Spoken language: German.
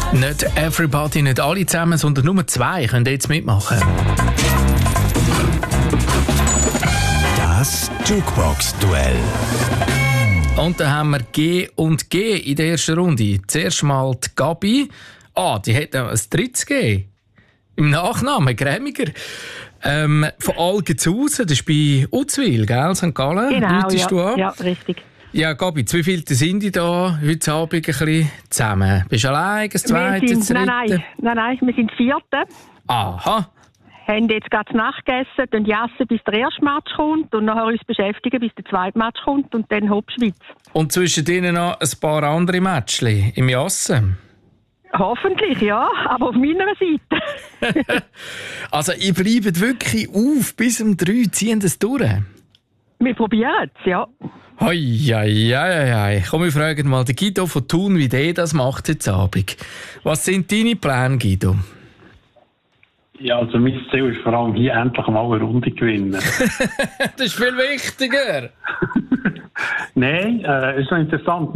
Nicht everybody, nicht alle zusammen, sondern nur 2 können jetzt mitmachen. Das Jukebox-Duell. Und dann haben wir G und G in der ersten Runde. Zuerst mal die Gabi. Die hat noch ein drittes G. Im Nachnamen, Grämiger. Von Algenzhausen, das ist bei Uzwil, gell, St. Gallen? Genau, Du an? ja, richtig. Ja, Gabi, wie viele sind die da heute Abend ein bisschen zusammen? Bist du allein, das zweite, das dritte? Nein, wir sind 4. Aha. Haben jetzt gerade Nacht gegessen, dann jassen, bis der erste Match kommt und nachher uns beschäftigen, bis der zweite Match kommt und dann hopp Schweiz. Und zwischen denen noch ein paar andere Matchli im Jassen? Hoffentlich, ja, aber auf meiner Seite. Also, ihr bleibt wirklich auf bis um 3, ziehen das durch? Wir probieren es, ja. Hei. Komm, wir fragen mal den Guido von Thun, wie der das macht heute Abend. Was sind deine Pläne, Guido? Ja, also mein Ziel ist vor allem hier endlich mal eine Runde gewinnen. Das ist viel wichtiger. Nein, ist noch interessant.